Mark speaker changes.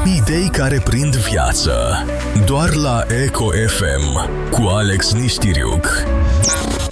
Speaker 1: Idei care prind viață. Doar la Eco FM cu Alex Nistiriuc.